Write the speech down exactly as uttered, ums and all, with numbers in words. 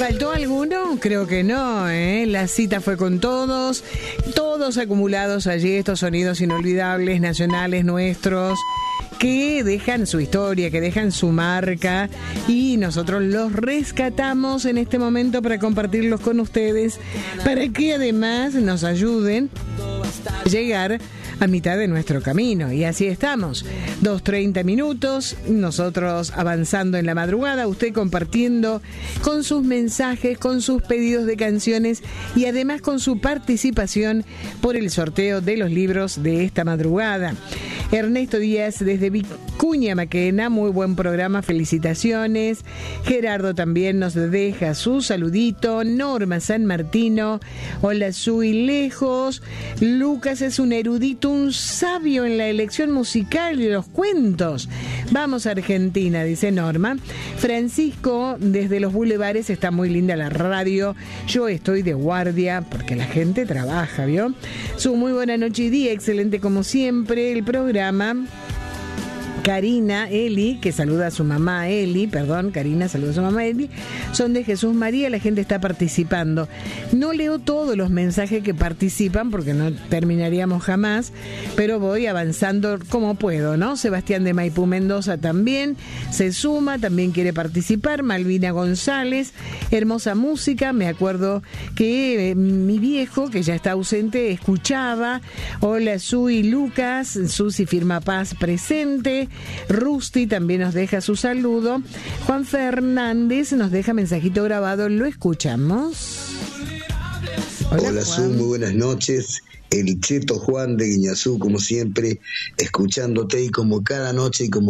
¿Faltó alguno? Creo que no, ¿eh? La cita fue con todos, todos acumulados allí, estos sonidos inolvidables, nacionales nuestros, que dejan su historia, que dejan su marca, y nosotros los rescatamos en este momento para compartirlos con ustedes, para que además nos ayuden a llegar a mitad de nuestro camino. Y así estamos, dos treinta minutos, nosotros avanzando en la madrugada, usted compartiendo con sus mensajes, con sus pedidos de canciones y además con su participación por el sorteo de los libros de esta madrugada. Ernesto Díaz desde Vicuña Maquena, muy buen programa, felicitaciones. Gerardo también nos deja su saludito. Norma San Martino, hola Sui lejos. Lucas es un erudito, un sabio en la elección musical y los cuentos. Vamos a Argentina, dice Norma. Francisco desde los Bulevares, está muy linda la radio. Yo estoy de guardia porque la gente trabaja, ¿vio? Su muy buena noche y día, excelente como siempre el programa. Karina, Eli, que saluda a su mamá Eli, perdón, Karina saluda a su mamá Eli, son de Jesús María, la gente está participando. No leo todos los mensajes que participan porque no terminaríamos jamás, pero voy avanzando como puedo, ¿no? Sebastián de Maipú Mendoza también se suma, también quiere participar. Malvina González, hermosa música, me acuerdo que eh, mi viejo, que ya está ausente, escuchaba. Hola Sui Lucas, Susi Firma Paz presente. Rusty también nos deja su saludo. Juan Fernández nos deja mensajito grabado, lo escuchamos. Hola, Hola Su, muy buenas noches. El Cheto Juan de Guiñazú, como siempre, escuchándote y como cada noche y como